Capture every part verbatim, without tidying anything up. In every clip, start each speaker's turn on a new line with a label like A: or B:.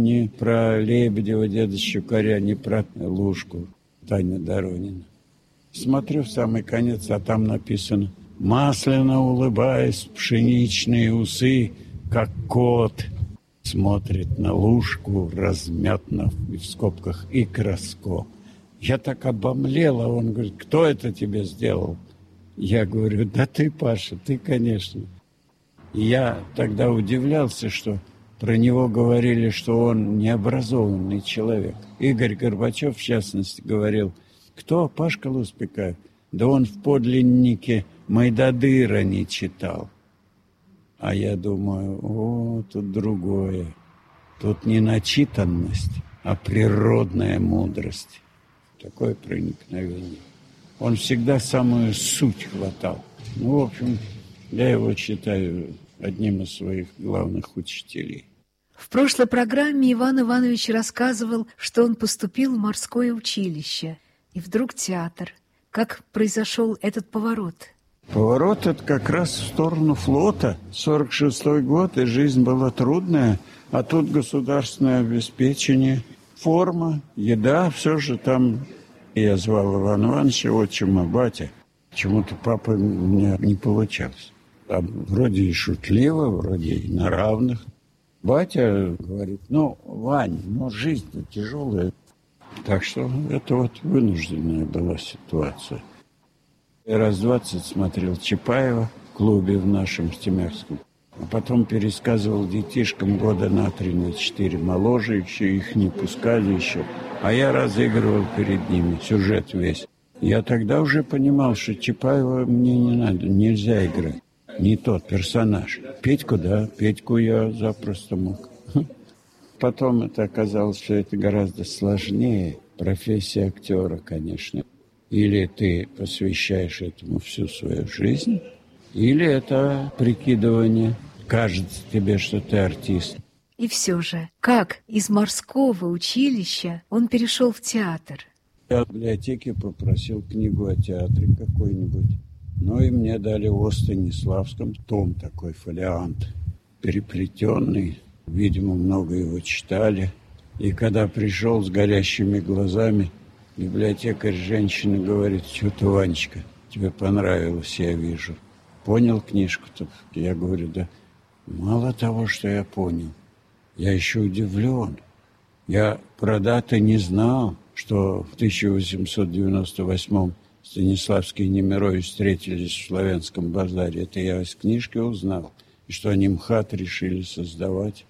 A: ни про Лебедева, деда Щукаря, ни про Лужку, Таню Доронину. Смотрю в самый конец, а там написано: «Масляно улыбаясь, пшеничные усы, как кот, смотрит на Лужку размятно, и в скобках, и Краско». Я так обомлел, а он говорит: «Кто это тебе сделал?» Я говорю: «Да ты, Паша, ты, конечно». И я тогда удивлялся, что про него говорили, что он необразованный человек. Игорь Горбачев, в частности, говорил: «Кто? Пашка Луспекаев? Да он в подлиннике Мойдодыра не читал». А я думаю: о, тут другое. Тут не начитанность, а природная мудрость. Такое проникновение. Он всегда самую суть хватал. Ну, в общем, я его считаю одним из своих главных учителей.
B: В прошлой программе Иван Иванович рассказывал, что он поступил в морское училище, и вдруг театр. Как произошел этот поворот?
A: Поворот это как раз в сторону флота. сорок шестой год, и жизнь была трудная, а тут государственное обеспечение, форма, еда, все же там. Я звал Ивана Ивановича, отчима, батя. Почему-то папа у меня не получалось. А вроде и шутливо, вроде и на равных. Батя говорит: «Ну, Вань, ну жизнь-то тяжелая». Так что это вот вынужденная была ситуация. Я раз двадцать смотрел Чапаева в клубе в нашем в Тимирском. А потом пересказывал детишкам года на три, на четыре моложе, еще их не пускали еще. А я разыгрывал перед ними сюжет весь. Я тогда уже понимал, что Чапаева мне не надо, нельзя играть. Не тот персонаж. Петьку, да, Петьку я запросто мог. Потом это оказалось, что это гораздо сложнее. Профессия актера, конечно. Или ты посвящаешь этому всю свою жизнь, или это прикидывание. Кажется тебе, что ты артист.
B: И все же, как из морского училища он перешел в театр?
A: Я в библиотеке попросил книгу о театре какой-нибудь. Ну и мне дали о Станиславском том такой, фолиант, переплетенный. Видимо, много его читали. И когда пришел с горящими глазами, библиотекарь женщина говорит: «Что-то, Ванечка, тебе понравилось, я вижу. Понял книжку-то?» Я говорю: «Да мало того, что я понял, я еще удивлен. Я про даты не знал, что в тысяча восемьсот девяносто восьмом Станиславский и Немирович встретились в Славянском базаре. Это я из книжки узнал. И что они МХАТ решили создавать.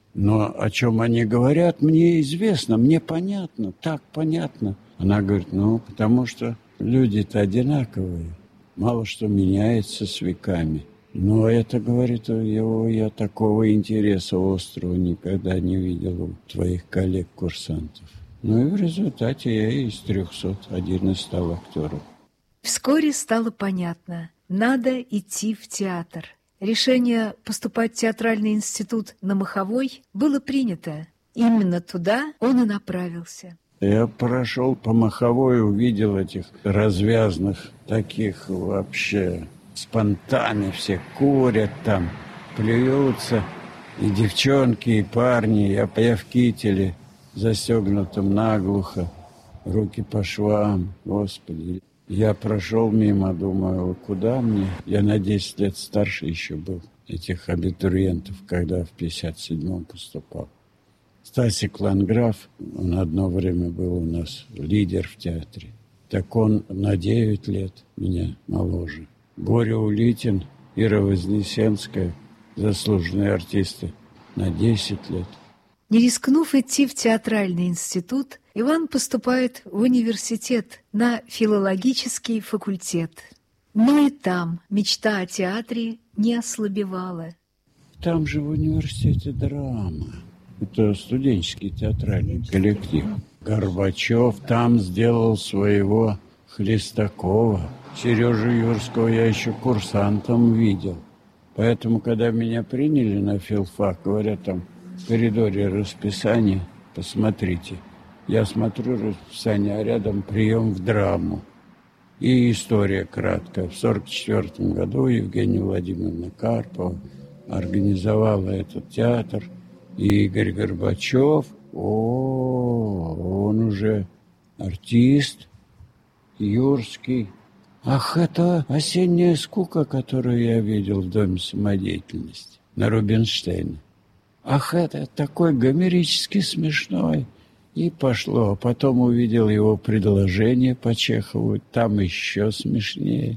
A: Но о чем они говорят, мне известно, мне понятно, так понятно». Она говорит: «Ну, потому что люди-то одинаковые. Мало что меняется с веками». Но это, говорит, его я такого интереса острого никогда не видел у твоих коллег-курсантов. Ну и в результате я из трехсот один и стал актером.
B: Вскоре стало понятно, надо идти в театр. Решение поступать в театральный институт на Маховой было принято. Именно туда он и направился.
A: Я прошел по Маховой, увидел этих развязных, таких вообще с понтами, все курят там, плюются. И девчонки, и парни. Я, я в кителе, застегнутом наглухо, руки по швам. Господи. Я прошел мимо, думаю: куда мне? Я на десять лет старше еще был этих абитуриентов, когда в пятьдесят седьмом поступал. Стасик Ланграф, он одно время был у нас лидер в театре. Так он на девять лет меня моложе. Боря Улитин, Ира Вознесенская, заслуженные артисты, на десять лет.
B: Не рискнув идти в театральный институт, Иван поступает в университет на филологический факультет. Но и там мечта о театре не ослабевала.
A: Там же в университете драма. Это студенческий театральный коллектив. Горбачев там сделал своего Хлестакова. Сережу Юрского я еще курсантом видел. Поэтому, когда меня приняли на филфак, говорят, там в коридоре расписание, посмотрите. Я смотрю расписание, а рядом прием в драму. И история краткая. В сорок четвёртом году Евгения Владимировна Карпова организовала этот театр. И Игорь Горбачев, о, он уже артист, юрский. Ах, это «Осенняя скука», которую я видел в Доме самодеятельности на Рубинштейна. Ах, это такой гомерически смешной. И пошло. А потом увидел его предложение по Чехову, там еще смешнее.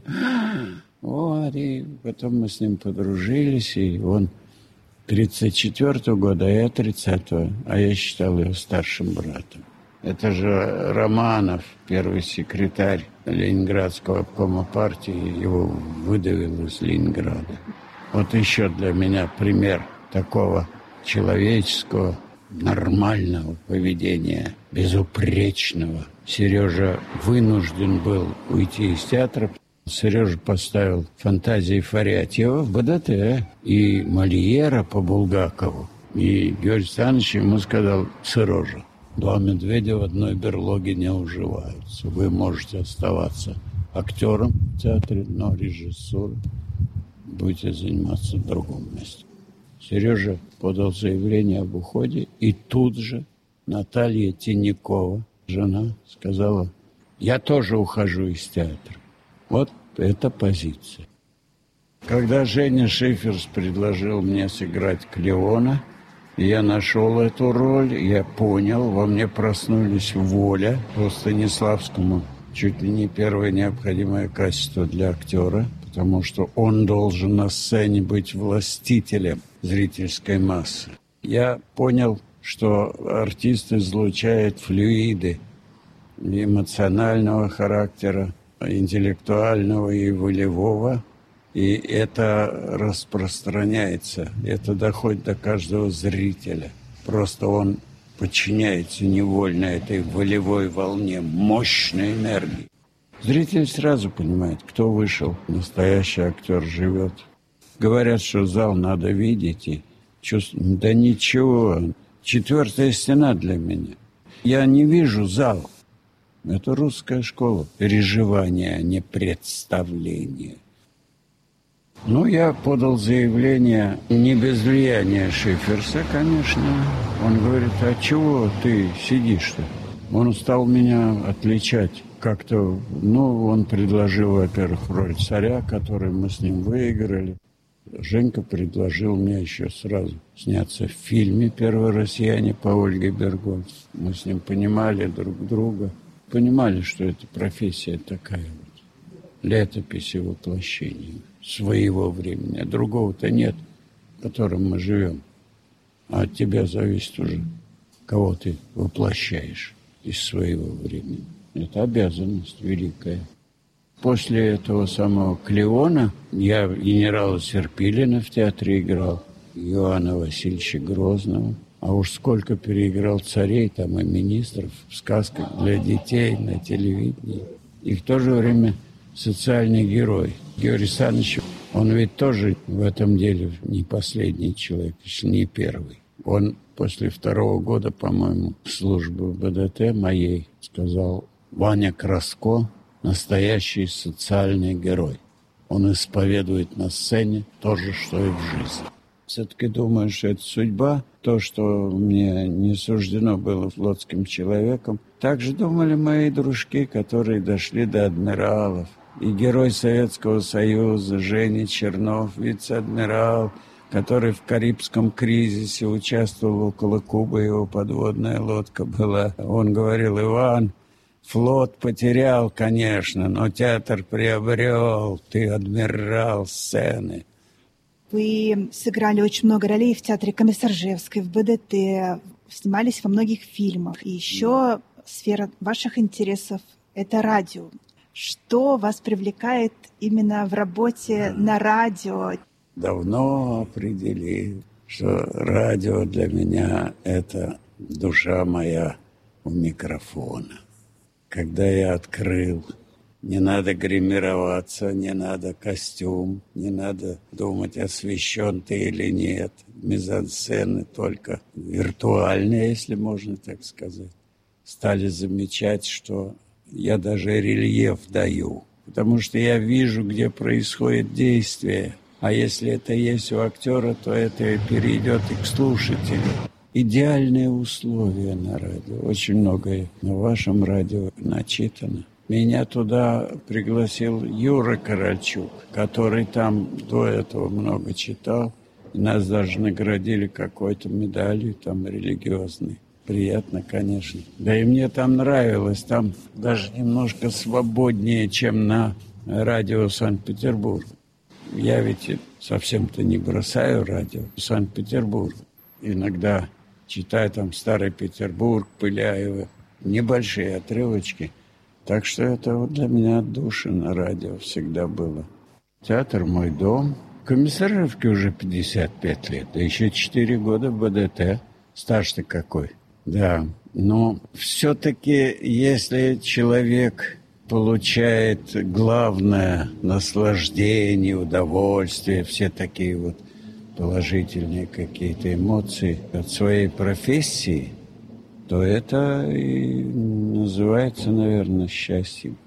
A: Вот, и потом мы с ним подружились, и он тридцать четвёртого года, а я тридцатого, а я считал его старшим братом. Это же Романов, первый секретарь Ленинградского обкома партии, его выдавил из Ленинграда. Вот еще для меня пример такого человеческого, нормального поведения, безупречного. Сережа вынужден был уйти из театра. Сережа поставил «Фантазии Фарятьева» в БДТ и Мольера по Булгакову. И Георгий Александрович ему сказал: «Сережа, два медведя в одной берлоге не уживаются. Вы можете оставаться актером в театре, но режиссурой будете заниматься в другом месте». Сережа подал заявление об уходе, и тут же Наталья Тинякова, жена, сказала: «Я тоже ухожу из театра». Вот это позиция. Когда Женя Шиферс предложил мне сыграть Клеона, я нашел эту роль, я понял, во мне проснулись воля. По Станиславскому чуть ли не первое необходимое качество для актера, потому что он должен на сцене быть властителем зрительской массы. Я понял, что артист излучает флюиды эмоционального характера, интеллектуального и волевого, и это распространяется, это доходит до каждого зрителя. Просто он подчиняется невольно этой волевой волне, мощной энергии. Зритель сразу понимает, кто вышел, настоящий актер живет. Говорят, что зал надо видеть и чувствовать. Да ничего, четвертая стена для меня. Я не вижу зал. Это русская школа переживания, а не представления. Ну, я подал заявление не без влияния Шиферса, конечно. Он говорит: «А чего ты сидишь-то?» Он стал меня отличать как-то. Ну, он предложил, во-первых, роль царя, которую мы с ним выиграли. Женька предложил мне еще сразу сняться в фильме «Первые россияне» по Ольге Бергольц. Мы с ним понимали друг друга. Понимали, что эта профессия такая вот, летопись и воплощение своего времени. А другого-то нет, в котором мы живем. А от тебя зависит уже, кого ты воплощаешь из своего времени. Это обязанность великая. После этого самого Клеона я генерала Серпилина в театре играл, Иоанна Васильевича Грозного. А уж сколько переиграл царей там и министров в сказках для детей на телевидении. И в то же время социальный герой. Георгий Александрович, он ведь тоже в этом деле не последний человек, если не первый. Он после второго года, по-моему, службы в БДТ моей сказал: «Ваня Краско – настоящий социальный герой. Он исповедует на сцене то же, что и в жизни». Все-таки думаю, что это судьба, то, что мне не суждено было флотским человеком. Так же думали мои дружки, которые дошли до адмиралов. И герой Советского Союза Женя Чернов, вице-адмирал, который в Карибском кризисе участвовал около Кубы, его подводная лодка была. Он говорил: «Иван, флот потерял, конечно, но театр приобрел, ты адмирал сцены».
C: Вы сыграли очень много ролей в театре Комиссаржевской, в БДТ, снимались во многих фильмах. И еще сфера ваших интересов – это радио. Что вас привлекает именно в работе на радио?
A: Давно определил, что радио для меня – это душа моя у микрофона. Когда я открыл, не надо гримироваться, не надо костюм, не надо думать, освещен ты или нет. Мизансцены только виртуальные, если можно так сказать. Стали замечать, что я даже рельеф даю, потому что я вижу, где происходит действие. А если это есть у актера, то это перейдет и к слушателю. идеальные условия на радио. Очень многое на вашем радио начитано. Меня туда пригласил Юра Корольчук, который там до этого много читал. И нас даже наградили какой-то медалью там религиозной. Приятно, конечно. Да и мне там нравилось. Там даже немножко свободнее, чем на радио Санкт-Петербург. Я ведь совсем-то не бросаю радио Санкт-Петербург. Иногда читаю там «Старый Петербург», Пыляева. Небольшие отрывочки. Так что это вот для меня отдушина радио всегда было. Театр «Мой дом». В Комиссаржевке уже пятьдесят пять лет. Да еще четыре года в БДТ. Стаж-то какой. Да, но все-таки, если человек получает главное наслаждение, удовольствие, все такие вот положительные какие-то эмоции от своей профессии, то это и называется, наверное, счастьем.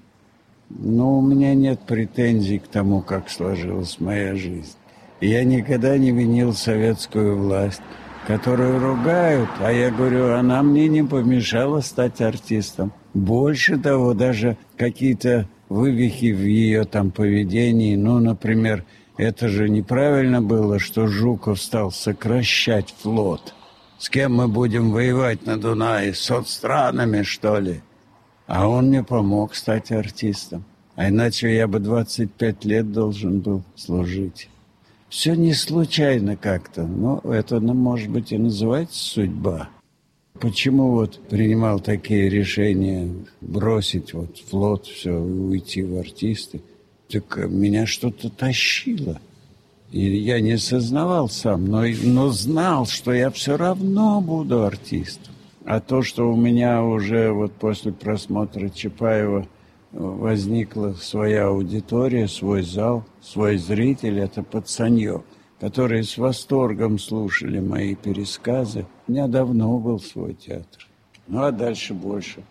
A: Но у меня нет претензий к тому, как сложилась моя жизнь. Я никогда не винил советскую власть, которую ругают, а я говорю, она мне не помешала стать артистом. Больше того, даже какие-то вывихи в ее там поведении, ну, например, это же неправильно было, что Жуков стал сокращать флот. С кем мы будем воевать на Дунае? С соцстранами, что ли? А он мне помог стать артистом. А иначе я бы двадцать пять лет должен был служить. Все не случайно как-то. Но это, ну, может быть, и называется судьба. Почему вот принимал такие решения бросить вот флот, все, уйти в артисты? Так меня что-то тащило. И я не сознавал сам, но, но знал, что я все равно буду артистом. А то, что у меня уже вот после просмотра Чапаева возникла своя аудитория, свой зал, свой зритель, это пацанье, которые с восторгом слушали мои пересказы. У меня давно был свой театр. Ну, а дальше больше.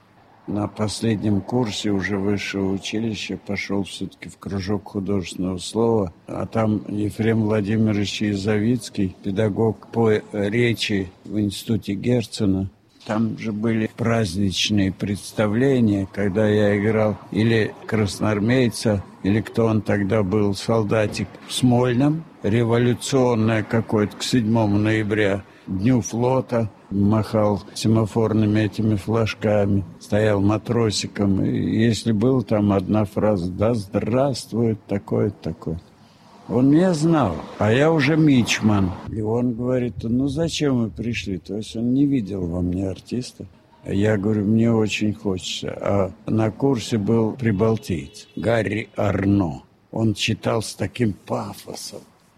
A: На последнем курсе уже высшего училища пошел все-таки в кружок художественного слова. А там Ефрем Владимирович Язовицкий, педагог по речи в институте Герцена. Там же были праздничные представления, когда я играл или красноармейца, или кто он тогда был, солдатик в Смольном. Революционное какое-то к седьмому ноября, Дню флота. Махал семафорными этими флажками, стоял матросиком. И если была там одна фраза «Да здравствует такое-то, такое». Он меня знал, а я уже мичман. И он говорит, ну зачем вы пришли? То есть он не видел во мне артиста. Я говорю, мне очень хочется. А на курсе был прибалтиец Гарри Арно. Он читал с таким пафосом.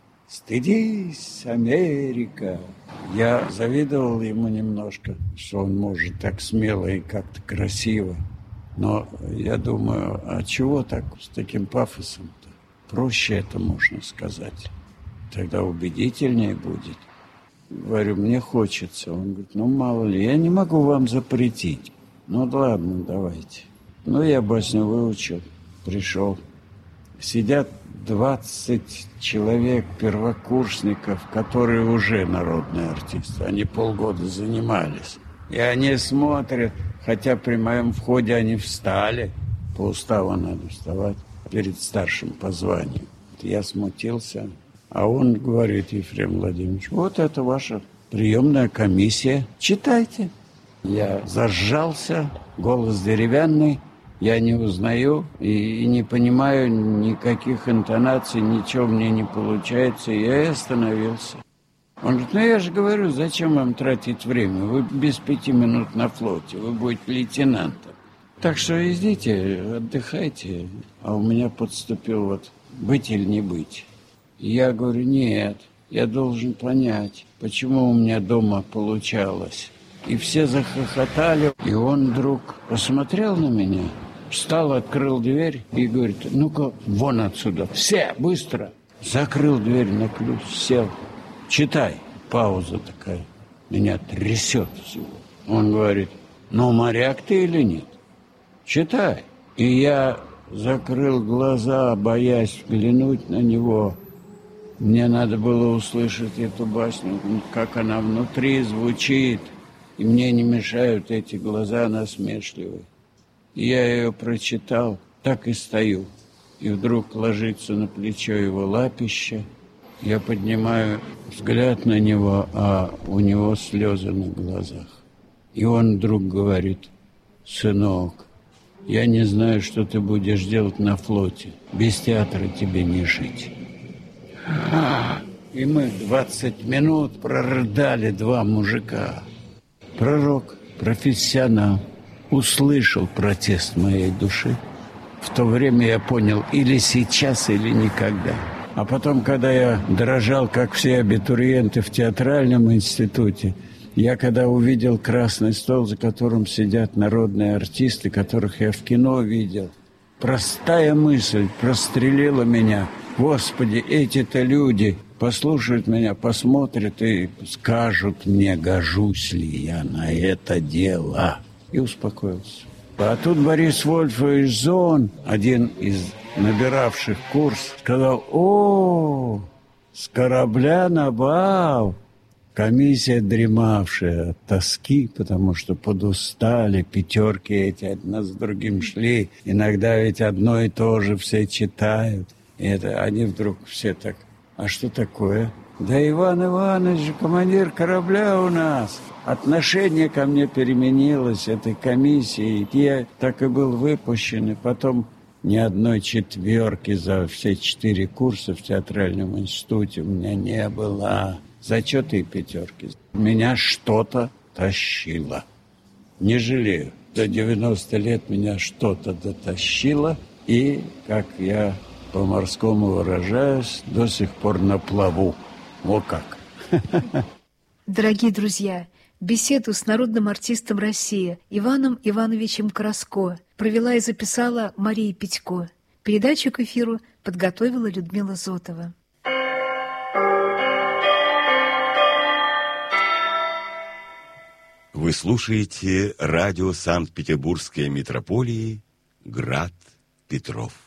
A: «Стыдись, Америка!» Я завидовал ему немножко, что он может так смело и как-то красиво. Но я думаю, а чего так с таким пафосом-то? Проще это можно сказать. Тогда убедительнее будет. Говорю, мне хочется. Он говорит, ну мало ли, я не могу вам запретить. Ну да ладно, давайте. Ну я басню выучил, пришел. Сидят двадцать человек, первокурсников, которые уже народные артисты. Они полгода занимались. И они смотрят, хотя при моем входе они встали. По уставу надо вставать перед старшим по званию. Я смутился. А он говорит, Ефрем Владимирович, вот это ваша приемная комиссия. Читайте. Я зажался, голос деревянный. Я не узнаю и не понимаю никаких интонаций, ничего мне не получается. Я и остановился. Он говорит, ну я же говорю, зачем вам тратить время? Вы без пяти минут на флоте, вы будете лейтенантом. Так что идите, отдыхайте. А у меня подступил вот быть или не быть. И я говорю, нет, я должен понять, почему у меня дома получалось. И все захохотали, и он вдруг посмотрел на меня, встал, открыл дверь и говорит, ну-ка, вон отсюда, все, быстро. Закрыл дверь на ключ, сел, читай. Пауза такая, меня трясет всего. Он говорит, ну, моряк ты или нет? Читай. И я закрыл глаза, боясь взглянуть на него. Мне надо было услышать эту басню, как она внутри звучит. И мне не мешают эти глаза насмешливые. И я ее прочитал, так и стою. И вдруг ложится на плечо его лапище. Я поднимаю взгляд на него, а у него слезы на глазах. И он вдруг говорит: сынок, я не знаю, что ты будешь делать на флоте. Без театра тебе не жить. И мы двадцать минут прорыдали, два мужика. Пророк, профессионал, услышал протест моей души. В то время я понял, или сейчас, или никогда. А потом, когда я дрожал, как все абитуриенты в театральном институте, я когда увидел красный стол, за которым сидят народные артисты, которых я в кино видел, простая мысль прострелила меня. Господи, эти-то люди послушают меня, посмотрят и скажут мне, гожусь ли я на это дело. И успокоился. А тут Борис Вольфович Зон, один из набиравших курс, сказал: о, с корабля на бал. Комиссия, дремавшая от тоски, потому что подустали, пятерки эти одна с другим шли. Иногда ведь одно и то же все читают. И это они вдруг все так: а что такое? Да Иван Иванович же командир корабля у нас. Отношение ко мне переменилось этой комиссии. Я так и был выпущен, и потом ни одной четверки за все четыре курса в театральном институте у меня не было. Зачеты и пятерки. Меня что-то тащило. Не жалею. До девяноста лет меня что-то дотащило. И, как я по-морскому выражаюсь, до сих пор на плаву. Во как.
B: Дорогие друзья, беседу с народным артистом России Иваном Ивановичем Краско провела и записала Мария Петько. Передачу к эфиру подготовила Людмила Зотова.
D: Вы слушаете радио Санкт-Петербургской метрополии «Град Петров».